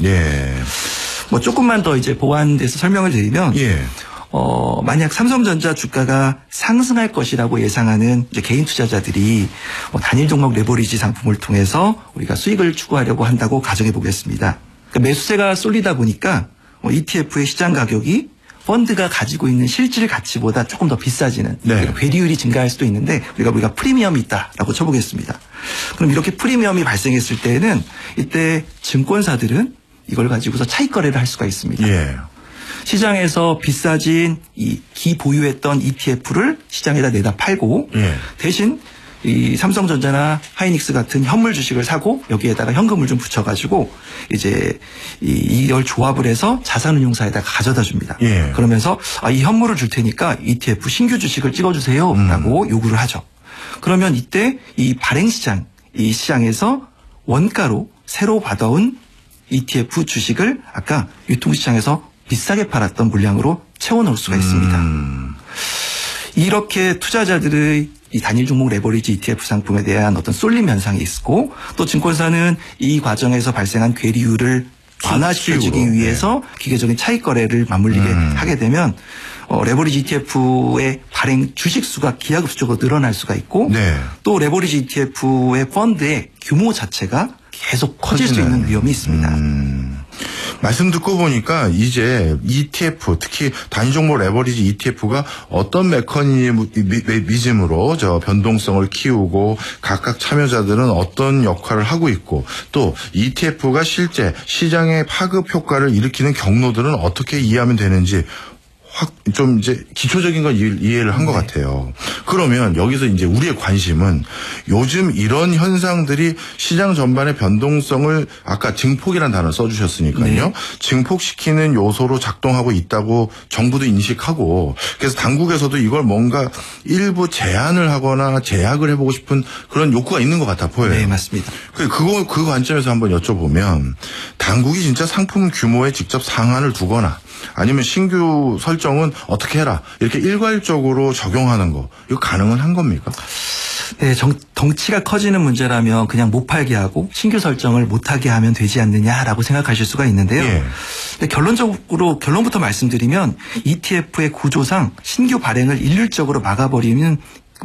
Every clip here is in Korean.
예. 뭐 조금만 더 이제 보완돼서 설명을 드리면 예. 만약 삼성전자 주가가 상승할 것이라고 예상하는 이제 개인 투자자들이 단일 종목 레버리지 상품을 통해서 우리가 수익을 추구하려고 한다고 가정해 보겠습니다. 그러니까 매수세가 쏠리다 보니까 ETF의 시장 가격이 펀드가 가지고 있는 실질 가치보다 조금 더 비싸지는 네. 괴리율이 증가할 수도 있는데 우리가 프리미엄이 있다라고 쳐보겠습니다. 그럼 이렇게 프리미엄이 발생했을 때는 이때 증권사들은 이걸 가지고서 차익 거래를 할 수가 있습니다. 예. 시장에서 비싸진 이 기보유했던 ETF를 시장에다 내다 팔고 예. 대신 이 삼성전자나 하이닉스 같은 현물 주식을 사고 여기에다가 현금을 좀 붙여가지고 이제 이걸 조합을 해서 자산운용사에다 가져다 줍니다. 예. 그러면서 이 현물을 줄 테니까 ETF 신규 주식을 찍어주세요라고 요구를 하죠. 그러면 이때 이 발행시장 이 시장에서 원가로 새로 받아온 ETF 주식을 아까 유통시장에서 비싸게 팔았던 물량으로 채워넣을 수가 있습니다. 이렇게 투자자들의 이 단일 종목 레버리지 ETF 상품에 대한 어떤 쏠림 현상이 있고 또 증권사는 이 과정에서 발생한 괴리율을 완화시켜주기 위해서 기계적인 차익 거래를 맞물리게 하게 되면 레버리지 ETF의 발행 주식 수가 기하급수적으로 늘어날 수가 있고 네. 또 레버리지 ETF의 펀드의 규모 자체가 계속 커질 수 있는 위험이 있습니다. 말씀 듣고 보니까 이제 ETF, 특히 단위 종목 레버리지 ETF가 어떤 메커니즘으로 저 변동성을 키우고 각각 참여자들은 어떤 역할을 하고 있고 또 ETF가 실제 시장의 파급 효과를 일으키는 경로들은 어떻게 이해하면 되는지 좀 이제 기초적인 건 이해를 한 것 같아요. 그러면 여기서 이제 우리의 관심은 요즘 이런 현상들이 시장 전반의 변동성을 아까 증폭이라는 단어 써주셨으니까요. 네. 증폭시키는 요소로 작동하고 있다고 정부도 인식하고 그래서 당국에서도 이걸 뭔가 일부 제한을 하거나 제약을 해보고 싶은 그런 욕구가 있는 것 같아 보여요. 네, 맞습니다. 그 관점에서 한번 여쭤보면 당국이 진짜 상품 규모에 직접 상한을 두거나 아니면 신규 설정은 어떻게 해라 이렇게 일괄적으로 적용하는 거 이거 가능은 한 겁니까? 네, 덩치가 커지는 문제라면 그냥 못 팔게 하고 신규 설정을 못하게 하면 되지 않느냐라고 생각하실 수가 있는데요. 예. 근데 결론부터 말씀드리면 ETF의 구조상 신규 발행을 일률적으로 막아버리는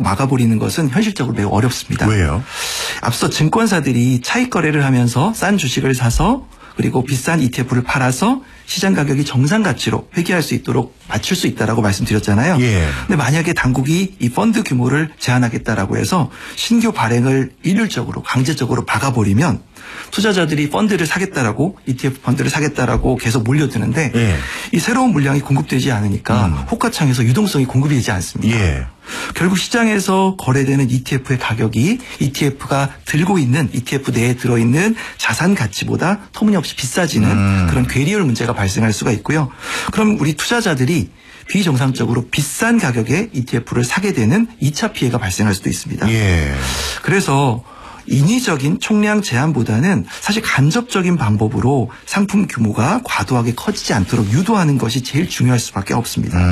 것은 현실적으로 매우 어렵습니다. 왜요? 앞서 증권사들이 차익 거래를 하면서 싼 주식을 사서 그리고 비싼 ETF를 팔아서 시장 가격이 정상 가치로 회귀할 수 있도록 맞출 수 있다라고 말씀드렸잖아요. 예. 근데 만약에 당국이 이 펀드 규모를 제한하겠다라고 해서 신규 발행을 일률적으로 강제적으로 막아버리면 투자자들이 펀드를 사겠다라고 ETF 펀드를 사겠다라고 계속 몰려드는데 예. 이 새로운 물량이 공급되지 않으니까 호가창에서 유동성이 공급이 되지 않습니다. 예. 결국 시장에서 거래되는 ETF의 가격이 ETF가 들고 있는 ETF 내에 들어있는 자산 가치보다 터무니없이 비싸지는 그런 괴리율 문제가 발생할 수가 있고요. 그럼 우리 투자자들이 비정상적으로 비싼 가격에 ETF를 사게 되는 2차 피해가 발생할 수도 있습니다. 예. 그래서 인위적인 총량 제한보다는 사실 간접적인 방법으로 상품 규모가 과도하게 커지지 않도록 유도하는 것이 제일 중요할 수밖에 없습니다.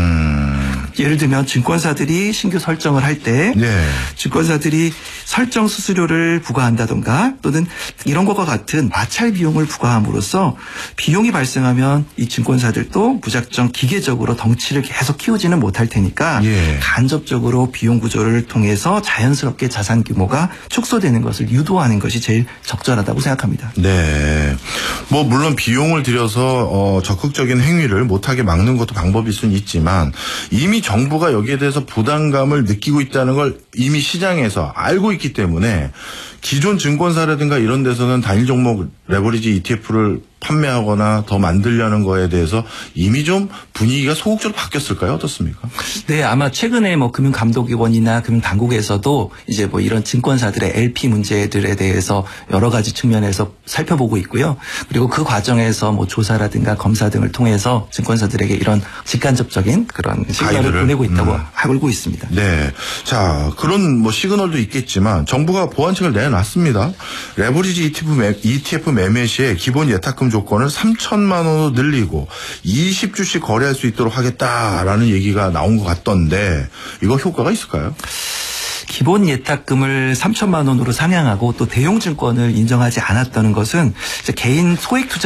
예를 들면 증권사들이 신규 설정을 할 때 네. 증권사들이 설정 수수료를 부과한다던가 또는 이런 것과 같은 마찰 비용을 부과함으로써 비용이 발생하면 이 증권사들도 무작정 기계적으로 덩치를 계속 키우지는 못할 테니까 예. 간접적으로 비용 구조를 통해서 자연스럽게 자산 규모가 축소되는 것을 유도하는 것이 제일 적절하다고 생각합니다. 네. 뭐 물론 비용을 들여서 적극적인 행위를 못하게 막는 것도 방법일 수는 있지만 이미 정부가 여기에 대해서 부담감을 느끼고 있다는 걸 이미 시장에서 알고 있기 때문에 기존 증권사라든가 이런 데서는 단일 종목 레버리지 ETF를 판매하거나 더 만들려는 거에 대해서 이미 좀 분위기가 소극적으로 바뀌었을까요? 어떻습니까? 네, 아마 최근에 뭐 금융감독위원이나 금융당국에서도 이제 뭐 이런 증권사들의 LP 문제들에 대해서 여러 가지 측면에서 살펴보고 있고요. 그리고 그 과정에서 뭐 조사라든가 검사 등을 통해서 증권사들에게 이런 직간접적인 그런 시그널을 보내고 있다고 알고 있습니다. 네. 자, 그런 뭐 시그널도 있겠지만 정부가 보완책을 내놨습니다. 레버리지 ETF 매매 시에 기본 예탁금 조건을 3천만 원으로 늘리고 20주씩 거래할 수 있도록 하겠다라는 얘기가 나온 것 같던데 이거 효과가 있을까요? 기본 예탁금을 3천만 원으로 상향하고 또 대용증권을 인정하지 않았다는 것은 이제 개인 소액 투자